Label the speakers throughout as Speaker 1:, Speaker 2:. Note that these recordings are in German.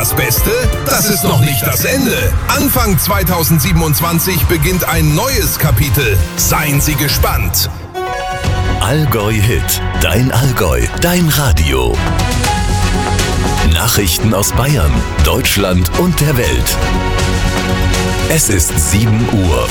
Speaker 1: das Beste? Das ist noch nicht das Ende. Anfang 2027 beginnt ein neues Kapitel. Seien Sie gespannt.
Speaker 2: Allgäu Hit. Dein Allgäu. Dein Radio. Nachrichten aus Bayern, Deutschland und der Welt. Es ist 7 Uhr.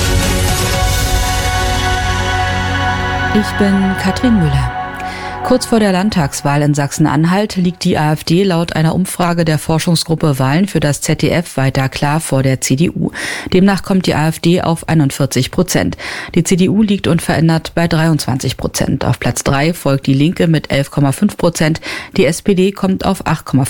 Speaker 3: Ich bin Katrin Müller. Kurz vor der Landtagswahl in Sachsen-Anhalt liegt die AfD laut einer Umfrage der Forschungsgruppe Wahlen für das ZDF weiter klar vor der CDU. Demnach kommt die AfD auf 41%. Die CDU liegt unverändert bei 23%. Auf Platz 3 folgt die Linke mit 11,5%. Die SPD kommt auf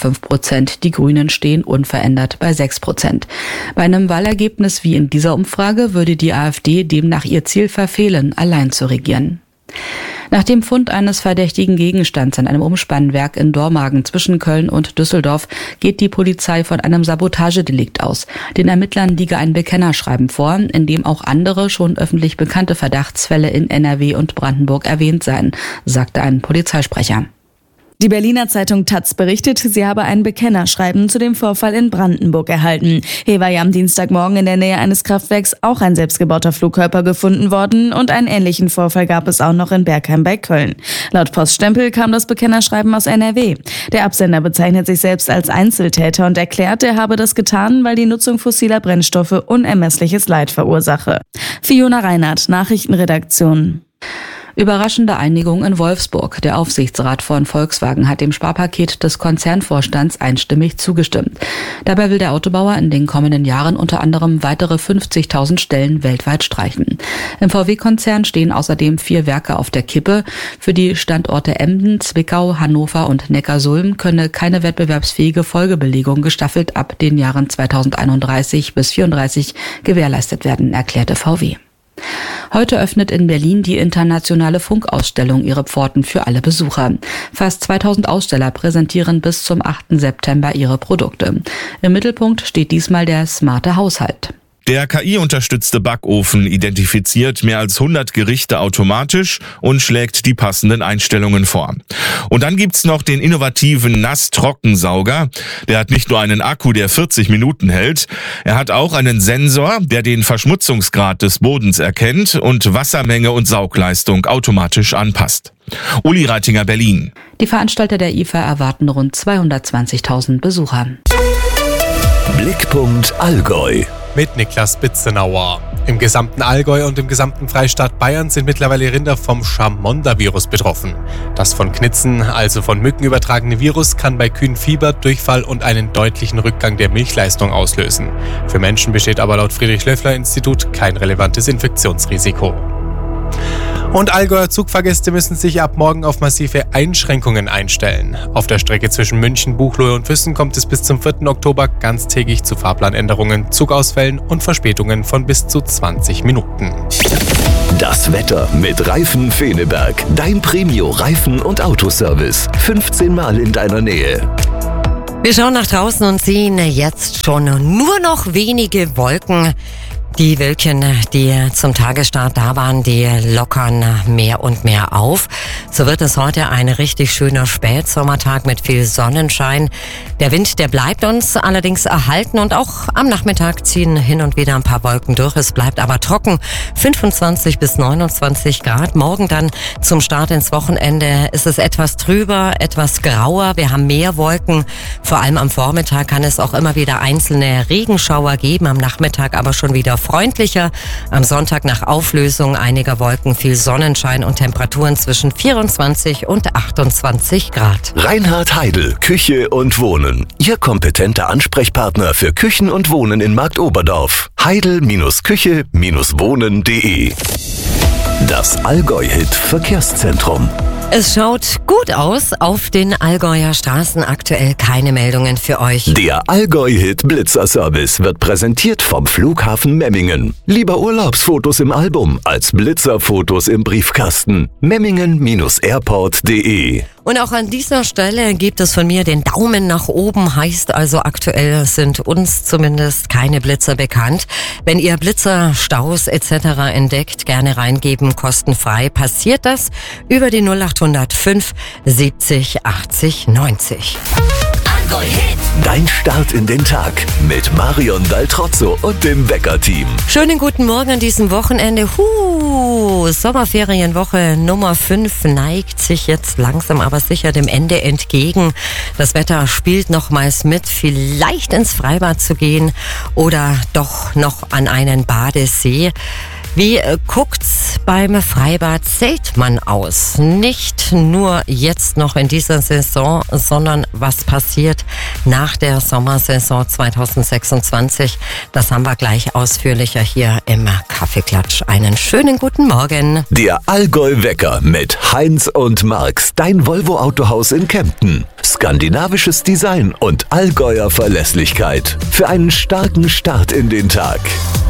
Speaker 3: 8,5%. Die Grünen stehen unverändert bei 6%. Bei einem Wahlergebnis wie in dieser Umfrage würde die AfD demnach ihr Ziel verfehlen, allein zu regieren. Nach dem Fund eines verdächtigen Gegenstands an einem Umspannwerk in Dormagen zwischen Köln und Düsseldorf geht die Polizei von einem Sabotagedelikt aus. Den Ermittlern liege ein Bekennerschreiben vor, in dem auch andere schon öffentlich bekannte Verdachtsfälle in NRW und Brandenburg erwähnt seien, sagte ein Polizeisprecher.
Speaker 4: Die Berliner Zeitung taz berichtet, sie habe ein Bekennerschreiben zu dem Vorfall in Brandenburg erhalten. Hier war ja am Dienstagmorgen in der Nähe eines Kraftwerks auch ein selbstgebauter Flugkörper gefunden worden und einen ähnlichen Vorfall gab es auch noch in Bergheim bei Köln. Laut Poststempel kam das Bekennerschreiben aus NRW. Der Absender bezeichnet sich selbst als Einzeltäter und erklärt, er habe das getan, weil die Nutzung fossiler Brennstoffe unermessliches Leid verursache. Fiona Reinhardt, Nachrichtenredaktion.
Speaker 3: Überraschende Einigung in Wolfsburg. Der Aufsichtsrat von Volkswagen hat dem Sparpaket des Konzernvorstands einstimmig zugestimmt. Dabei will der Autobauer in den kommenden Jahren unter anderem weitere 50.000 Stellen weltweit streichen. Im VW-Konzern stehen außerdem 4 Werke auf der Kippe. Für die Standorte Emden, Zwickau, Hannover und Neckarsulm könne keine wettbewerbsfähige Folgebelegung gestaffelt ab den Jahren 2031 bis 2034 gewährleistet werden, erklärte VW. Heute öffnet in Berlin die internationale Funkausstellung ihre Pforten für alle Besucher. Fast 2000 Aussteller präsentieren bis zum 8. September ihre Produkte. Im Mittelpunkt steht diesmal der smarte Haushalt.
Speaker 5: Der KI-unterstützte Backofen identifiziert mehr als 100 Gerichte automatisch und schlägt die passenden Einstellungen vor. Und dann gibt's noch den innovativen Nass-Trockensauger. Der hat nicht nur einen Akku, der 40 Minuten hält, er hat auch einen Sensor, der den Verschmutzungsgrad des Bodens erkennt und Wassermenge und Saugleistung automatisch anpasst. Uli Reitinger, Berlin.
Speaker 3: Die Veranstalter der IFA erwarten rund 220.000 Besucher.
Speaker 2: Blickpunkt Allgäu.
Speaker 6: Mit Niklas Bitzenauer. Im gesamten Allgäu und im gesamten Freistaat Bayern sind mittlerweile Rinder vom Chamonda-Virus betroffen. Das von Knitzen, also von Mücken übertragene Virus, kann bei Kühen Fieber, Durchfall und einen deutlichen Rückgang der Milchleistung auslösen. Für Menschen besteht aber laut Friedrich-Löffler-Institut kein relevantes Infektionsrisiko. Und Allgäuer Zugfahrgäste müssen sich ab morgen auf massive Einschränkungen einstellen. Auf der Strecke zwischen München, Buchloe und Füssen kommt es bis zum 4. Oktober ganztägig zu Fahrplanänderungen, Zugausfällen und Verspätungen von bis zu 20 Minuten.
Speaker 2: Das Wetter mit Reifen Feneberg. Dein Premio-Reifen- und Autoservice. 15 Mal in deiner Nähe.
Speaker 7: Wir schauen nach draußen und sehen jetzt schon nur noch wenige Wolken. Die Wölkchen, die zum Tagesstart da waren, die lockern mehr und mehr auf. So wird es heute ein richtig schöner Spätsommertag mit viel Sonnenschein. Der Wind, der bleibt uns allerdings erhalten und auch am Nachmittag ziehen hin und wieder ein paar Wolken durch. Es bleibt aber trocken. 25 bis 29 Grad. Morgen dann zum Start ins Wochenende ist es etwas trüber, etwas grauer. Wir haben mehr Wolken. Vor allem am Vormittag kann es auch immer wieder einzelne Regenschauer geben. Am Nachmittag aber schon wieder freundlicher. Am Sonntag nach Auflösung einiger Wolken viel Sonnenschein und Temperaturen zwischen 24 und 28 Grad.
Speaker 2: Reinhard Heidel, Küche und Wohnen. Ihr kompetenter Ansprechpartner für Küchen und Wohnen in Marktoberdorf. Heidel-Küche-Wohnen.de. Das Allgäu-Hit Verkehrszentrum.
Speaker 7: Es schaut gut aus auf den Allgäuer Straßen. Aktuell keine Meldungen für euch.
Speaker 2: Der Allgäu-Hit Blitzerservice wird präsentiert vom Flughafen Memmingen. Lieber Urlaubsfotos im Album als Blitzerfotos im Briefkasten. Memmingen-airport.de.
Speaker 7: Und auch an dieser Stelle gibt es von mir den Daumen nach oben, heißt also aktuell sind uns zumindest keine Blitzer bekannt. Wenn ihr Blitzer, Staus etc. entdeckt, gerne reingeben, kostenfrei. Passiert das über die 0805 70 80 90.
Speaker 1: Allgäu-Hit.
Speaker 2: Dein Start in den Tag mit Marion Daltrozzo und dem Wecker-Team.
Speaker 7: Schönen guten Morgen an diesem Wochenende. Sommerferienwoche Nummer 5 neigt sich jetzt langsam aber sicher dem Ende entgegen. Das Wetter spielt nochmals mit, vielleicht ins Freibad zu gehen oder doch noch an einen Badesee. Wie guckt's beim Freibad Zeltmann aus? Nicht nur jetzt noch in dieser Saison, sondern was passiert nach der Sommersaison 2026? Das haben wir gleich ausführlicher hier im Kaffeeklatsch. Einen schönen guten Morgen.
Speaker 2: Der Allgäu-Wecker mit Heinz und Marx, dein Volvo-Autohaus in Kempten. Skandinavisches Design und Allgäuer Verlässlichkeit. Für einen starken Start in den Tag.